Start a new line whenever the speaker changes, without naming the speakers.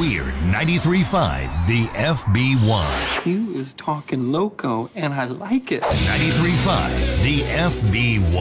Weird 93.5, the FB1.
You is talking loco, and I like it.
93.5, the FB1.